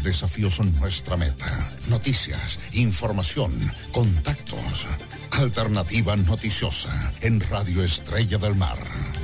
desafíos son nuestra meta. Noticias, información, contactos. Alternativa Noticiosa en Radio Estrella del Mar.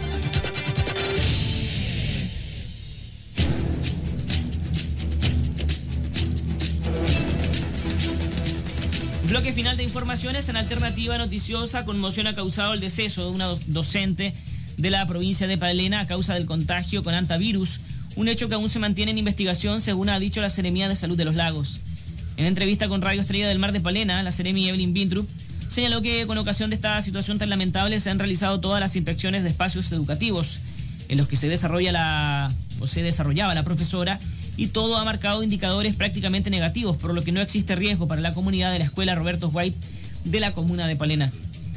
Bloque final de informaciones en Alternativa Noticiosa. Conmoción ha causado el deceso de una docente de la provincia de Palena a causa del contagio con hantavirus, un hecho que aún se mantiene en investigación según ha dicho la Seremía de Salud de los Lagos. En entrevista con Radio Estrella del Mar de Palena, la Seremi Evelyn Bintrup señaló que con ocasión de esta situación tan lamentable se han realizado todas las inspecciones de espacios educativos en los que se desarrollaba la profesora, y todo ha marcado indicadores prácticamente negativos, por lo que no existe riesgo para la comunidad de la escuela Roberto White de la comuna de Palena.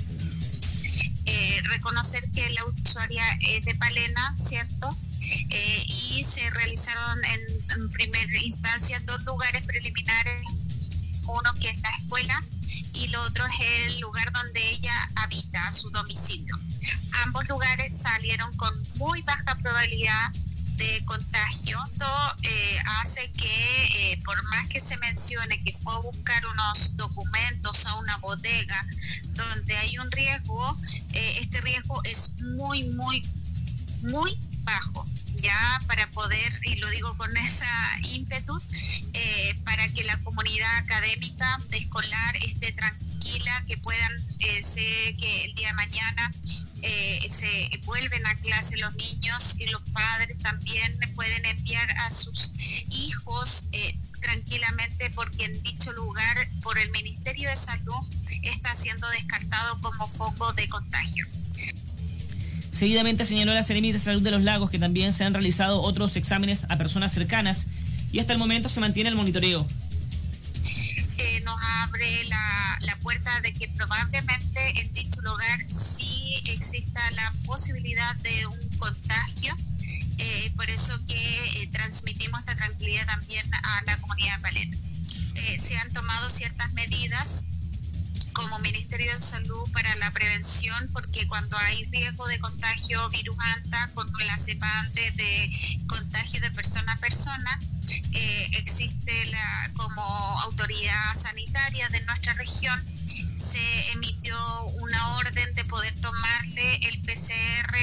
Reconocer que la usuaria es de Palena, ¿cierto? Y se realizaron en primera instancia 2 lugares preliminares, uno que es la escuela y lo otro es el lugar donde ella habita, su domicilio. Ambos lugares salieron con muy baja probabilidad de contagio. Esto hace que por más que se mencione que puedo buscar unos documentos a una bodega donde hay un riesgo, este riesgo es muy bajo, ya para poder, y lo digo con esa ímpetu, para que la comunidad académica escolar esté tranquila, que puedan que el día de mañana se vuelven a clase los niños y los padres también pueden enviar a sus hijos tranquilamente, porque en dicho lugar por el Ministerio de Salud está siendo descartado como foco de contagio. Seguidamente señaló la Seremi de Salud de los Lagos que también se han realizado otros exámenes a personas cercanas y hasta el momento se mantiene el monitoreo. Nos abre la puerta de que probablemente en dicho lugar sí exista la posibilidad de un contagio, por eso que transmitimos esta tranquilidad también a la comunidad de Palena. Se han tomado ciertas medidas como Ministerio de Salud para la prevención, porque cuando hay riesgo de contagio virus anta con la cepa antes de contagio de persona a persona, existe como autoridad sanitaria de nuestra región se emitió una orden de poder tomarle el PCR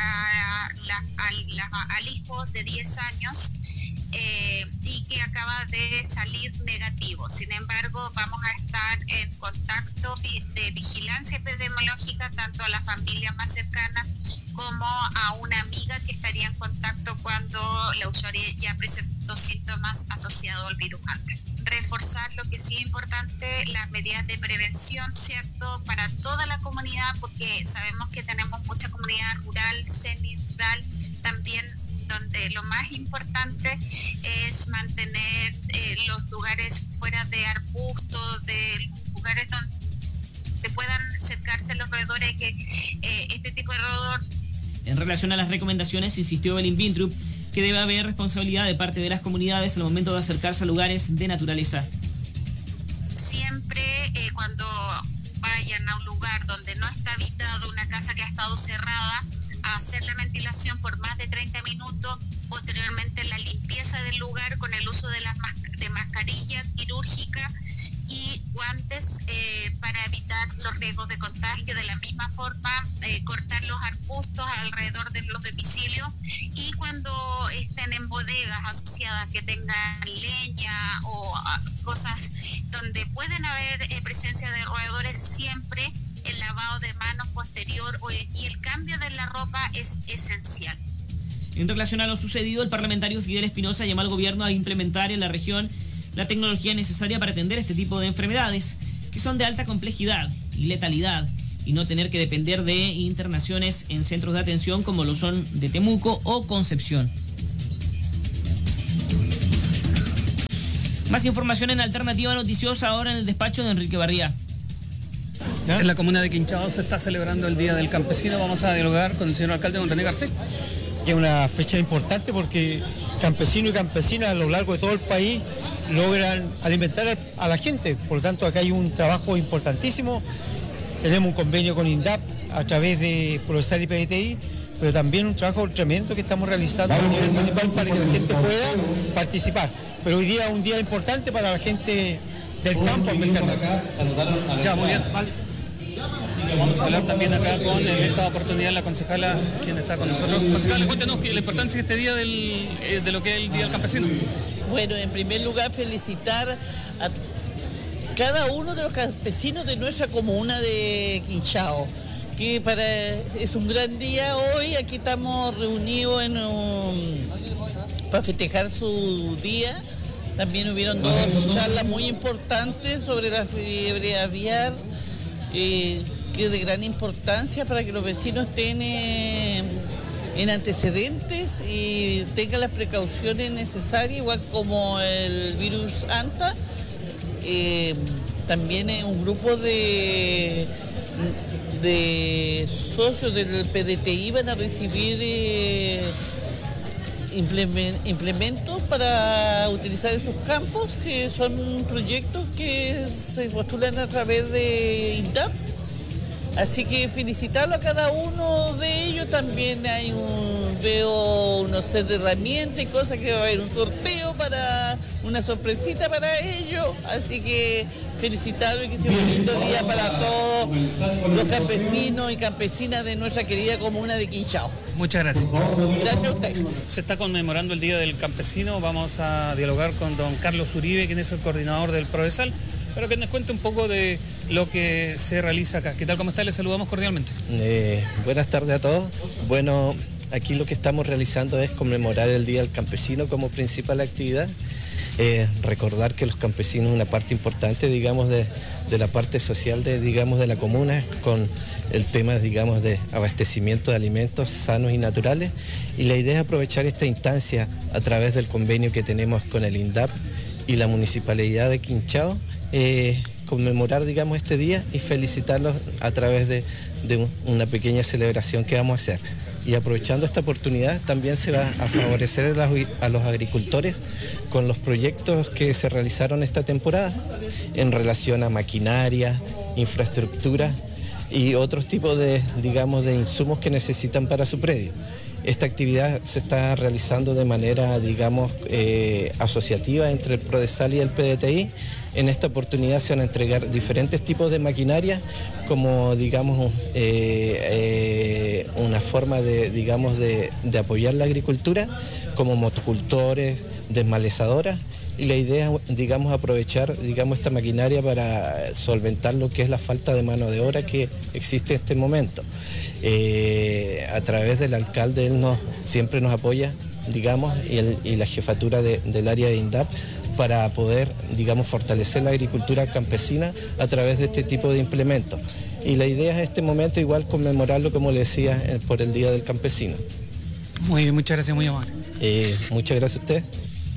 al hijo de 10 años y que acaba de salir negativo. Sin embargo, vamos a estar en contacto de vigilancia epidemiológica tanto a la familia más cercana como a una amiga que estaría en contacto cuando la usuaria ya presentó síntomas asociados al virus antes. Reforzar lo que sí es importante, las medidas de prevención, ¿cierto?, para toda la comunidad, porque sabemos que tenemos mucha comunidad rural, semi-rural también, donde lo más importante es mantener los lugares fuera de arbustos, de lugares donde puedan acercarse los roedores, que este tipo de roedor. En relación a las recomendaciones, insistió Evelyn Bintrup que debe haber responsabilidad de parte de las comunidades al momento de acercarse a lugares de naturaleza. Siempre cuando vayan a un lugar donde no está habitado, una casa que ha estado cerrada, a hacer la ventilación por más de 30 minutos, posteriormente la limpieza del lugar con el uso de mascarilla quirúrgica y guantes para evitar los riesgos de contagio. De la misma forma, cortar los arbustos alrededor de los domicilios, y cuando estén en bodegas asociadas que tengan leña o cosas donde pueden haber presencia de roedores, siempre el lavado de manos posterior y el cambio de la ropa es esencial. En relación a lo sucedido, el parlamentario Fidel Espinosa llamó al gobierno a implementar en la región la tecnología necesaria para atender este tipo de enfermedades, que son de alta complejidad y letalidad, y no tener que depender de internaciones en centros de atención como lo son de Temuco o Concepción. Más información en Alternativa Noticiosa ahora en el despacho de Enrique Barría. En la comuna de Quinchao se está celebrando el Día del Campesino. Vamos a dialogar con el señor alcalde, don René Garcés. Es una fecha importante porque campesinos y campesinas a lo largo de todo el país logran alimentar a la gente. Por lo tanto, acá hay un trabajo importantísimo. Tenemos un convenio con INDAP a través de Procesal y PDTI pero también un trabajo tremendo que estamos realizando a nivel municipal para que la gente pueda participar. Pero hoy día es un día importante para la gente del campo especialmente. Ya, muy bien. Vamos a hablar también acá con, en esta oportunidad, la concejala, quien está con nosotros. Concejala, cuéntenos la importancia de este día de lo que es el Día del Campesino. Bueno, en primer lugar, felicitar a cada uno de los campesinos de nuestra comuna de Quinchao, que es un gran día hoy. Aquí estamos reunidos para festejar su día. También hubieron dos charlas muy importantes sobre la fiebre aviar, que es de gran importancia para que los vecinos estén en antecedentes y tengan las precauciones necesarias, igual como el virus ANTA. También un grupo de socios del PDTI van a recibir implementos para utilizar en sus campos, que son proyectos que se postulan a través de INDAP. Así que felicitarlo a cada uno de ellos. También veo unos set de herramientas y cosas, que va a haber un sorteo para una sorpresita para ellos. Así que felicitarlo y que sea un lindo día para todos los campesinos y campesinas de nuestra querida comuna de Quinchao. Muchas gracias. Gracias a usted. Se está conmemorando el Día del Campesino. Vamos a dialogar con don Carlos Uribe, quien es el coordinador del Prodesal, pero que nos cuente un poco de lo que se realiza acá. ¿Qué tal? ¿Cómo está? Les saludamos cordialmente. Buenas tardes a todos. Bueno, aquí lo que estamos realizando es conmemorar el Día del Campesino como principal actividad. Recordar que los campesinos son una parte importante, digamos, de la parte social de la comuna, con el tema, digamos, de abastecimiento de alimentos sanos y naturales. Y la idea es aprovechar esta instancia a través del convenio que tenemos con el INDAP y la Municipalidad de Quinchao, conmemorar, digamos, este día y felicitarlos a través de una pequeña celebración que vamos a hacer. Y aprovechando esta oportunidad, también se va a favorecer a los agricultores con los proyectos que se realizaron esta temporada en relación a maquinaria, infraestructura y otros tipos de, digamos, de insumos que necesitan para su predio. Esta actividad se está realizando de manera, digamos, asociativa entre el Prodesal y el PDTI. En esta oportunidad se van a entregar diferentes tipos de maquinaria como, digamos, una forma de, digamos, de apoyar la agricultura, como motocultores, desmalezadoras. Y la idea es, digamos, aprovechar, digamos, esta maquinaria para solventar lo que es la falta de mano de obra que existe en este momento. A través del alcalde, él siempre nos apoya, digamos, y la jefatura del área de INDAP, para poder, digamos, fortalecer la agricultura campesina a través de este tipo de implementos. Y la idea es en este momento igual conmemorarlo, como le decía, por el Día del Campesino. Muy bien, muchas gracias, muy amable. Muchas gracias a usted.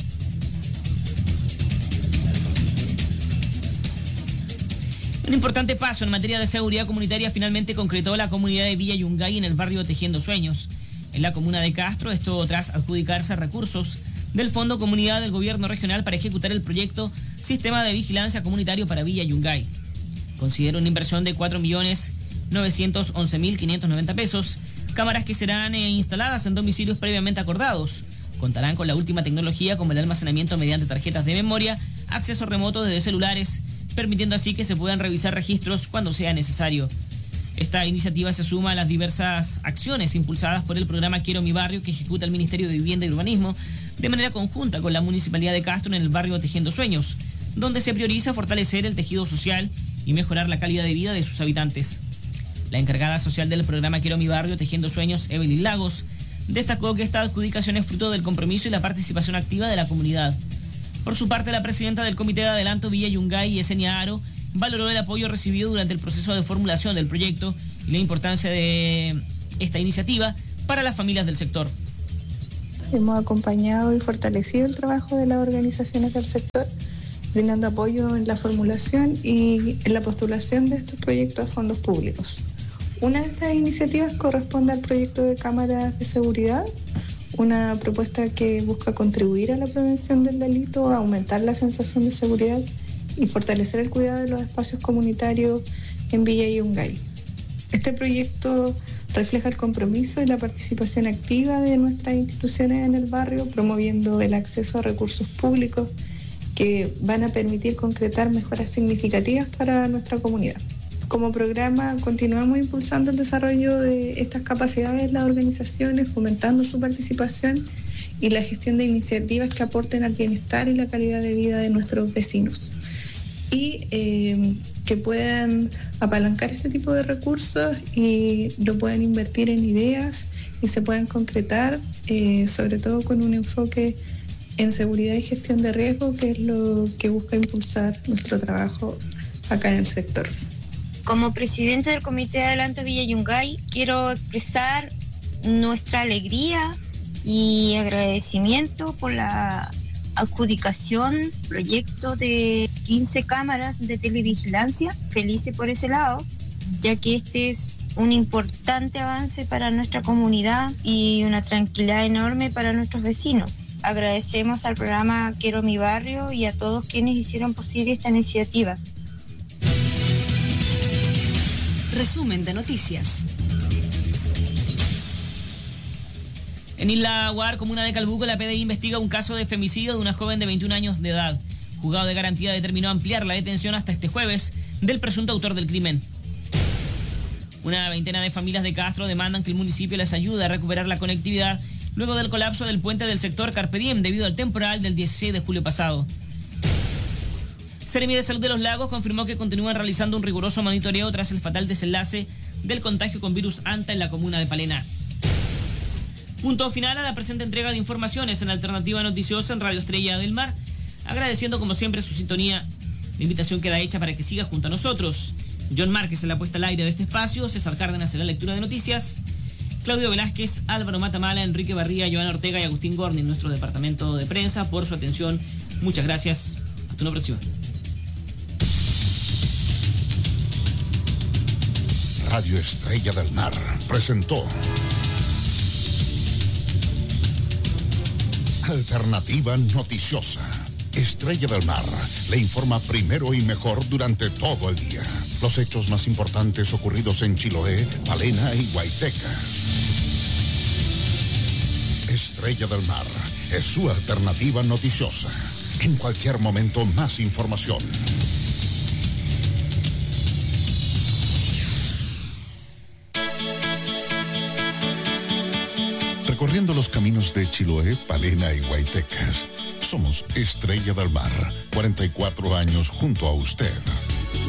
Un importante paso en materia de seguridad comunitaria finalmente concretó la comunidad de Villa Yungay en el barrio Tejiendo Sueños, en la comuna de Castro, esto tras adjudicarse recursos del Fondo Comunidad del Gobierno Regional para ejecutar el proyecto Sistema de Vigilancia Comunitario para Villa Yungay. Considera una inversión de 4.911.590 pesos, cámaras que serán instaladas en domicilios previamente acordados. Contarán con la última tecnología como el almacenamiento mediante tarjetas de memoria, acceso remoto desde celulares, permitiendo así que se puedan revisar registros cuando sea necesario. Esta iniciativa se suma a las diversas acciones impulsadas por el programa Quiero mi barrio, que ejecuta el Ministerio de Vivienda y Urbanismo de manera conjunta con la Municipalidad de Castro en el barrio Tejiendo Sueños, donde se prioriza fortalecer el tejido social y mejorar la calidad de vida de sus habitantes. La encargada social del programa Quiero mi barrio Tejiendo Sueños, Evelyn Lagos, destacó que esta adjudicación es fruto del compromiso y la participación activa de la comunidad. Por su parte, la presidenta del Comité de Adelanto Villa Yungay, Yesenia Aro, valoró el apoyo recibido durante el proceso de formulación del proyecto y la importancia de esta iniciativa para las familias del sector. Hemos acompañado y fortalecido el trabajo de las organizaciones del sector, brindando apoyo en la formulación y en la postulación de estos proyectos a fondos públicos. Una de estas iniciativas corresponde al proyecto de cámaras de seguridad, una propuesta que busca contribuir a la prevención del delito, aumentar la sensación de seguridad y fortalecer el cuidado de los espacios comunitarios en Villa Yungay. Este proyecto refleja el compromiso y la participación activa de nuestras instituciones en el barrio, promoviendo el acceso a recursos públicos que van a permitir concretar mejoras significativas para nuestra comunidad. Como programa continuamos impulsando el desarrollo de estas capacidades en las organizaciones, fomentando su participación y la gestión de iniciativas que aporten al bienestar y la calidad de vida de nuestros vecinos. Y que puedan apalancar este tipo de recursos y lo puedan invertir en ideas y se puedan concretar, sobre todo con un enfoque en seguridad y gestión de riesgo, que es lo que busca impulsar nuestro trabajo acá en el sector. Como presidente del Comité de Adelanto Villa Yungay, quiero expresar nuestra alegría y agradecimiento por la adjudicación, proyecto de 15 cámaras de televigilancia. Felices por ese lado, ya que este es un importante avance para nuestra comunidad y una tranquilidad enorme para nuestros vecinos. Agradecemos al programa Quiero mi barrio y a todos quienes hicieron posible esta iniciativa. Resumen de noticias. En Isla Guar, comuna de Calbuco, la PDI investiga un caso de femicidio de una joven de 21 años de edad. Juzgado de Garantía determinó ampliar la detención hasta este jueves del presunto autor del crimen. Una veintena de familias de Castro demandan que el municipio les ayude a recuperar la conectividad luego del colapso del puente del sector Carpe Diem debido al temporal del 16 de julio pasado. Seremi de Salud de los Lagos confirmó que continúan realizando un riguroso monitoreo tras el fatal desenlace del contagio con virus Anta en la comuna de Palena. Punto final a la presente entrega de informaciones en Alternativa Noticiosa en Radio Estrella del Mar, agradeciendo como siempre su sintonía. La invitación queda hecha para que siga junto a nosotros. John Márquez en la puesta al aire de este espacio, César Cárdenas en la lectura de noticias, Claudio Velázquez, Álvaro Matamala, Enrique Barría, Joana Ortega y Agustín Gorni en nuestro departamento de prensa por su atención. Muchas gracias. Hasta una próxima. Radio Estrella del Mar presentó Alternativa Noticiosa. Estrella del Mar le informa primero y mejor durante todo el día. Los hechos más importantes ocurridos en Chiloé, Palena y Guaytecas. Estrella del Mar es su alternativa noticiosa. En cualquier momento, más información. Recorriendo los caminos de Chiloé, Palena y Guaytecas, somos Estrella del Mar, 44 años junto a usted.